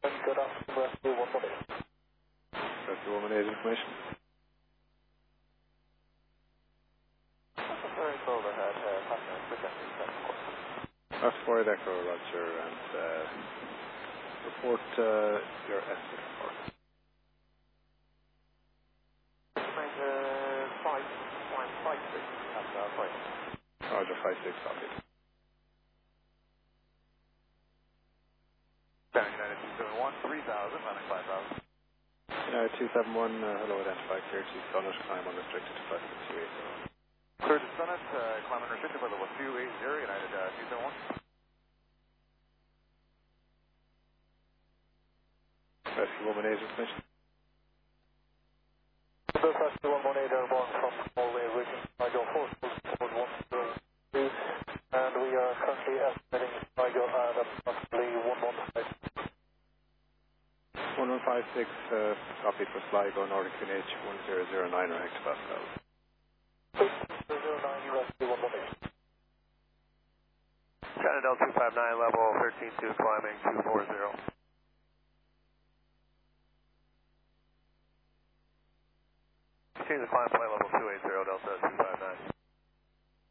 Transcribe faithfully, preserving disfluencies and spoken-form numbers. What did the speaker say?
Good afternoon, Rescue one one eight. Rescue one one eight information. Very cold ahead, uh, passenger presenting seven course. That's for Echo, Roger, and uh, report uh, your estimate report. Range uh, five, five, five, six, at uh, five. Roger, five six, copy. United two seven one, three thousand, landing five thousand. United two seven one, uh, hello, identify clear to Summit, climb unrestricted to flight two eight zero. Clear to Summit, uh, climb unrestricted by level two eight zero, United uh, two seven one. Rescue one one eight information. This Rescue one one eight airborne from Norway, region Sligo four four one zero two, and we are currently estimating Sligo at approximately one one five. one one five six, uh, copied for Sligo, Nordic Q N H one zero zero nine, or hectopascal. zero zero nine, Rescue one one eight. China Delta two five nine, level thirteen two, climbing two four zero. Continue to climb flight level two eight zero, Delta two five nine.